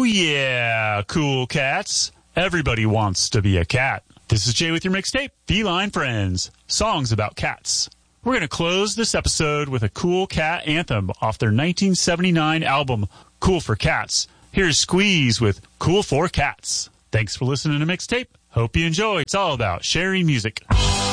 yeah, cool cats. Everybody wants to be a cat. This is Jay with your mixtape, Feline Friends, songs about cats. We're going to close this episode with a cool cat anthem off their 1979 album, Cool for Cats. Here's Squeeze with Cool for Cats. Thanks for listening to Mixtape. Hope you enjoy. It's all about sharing music.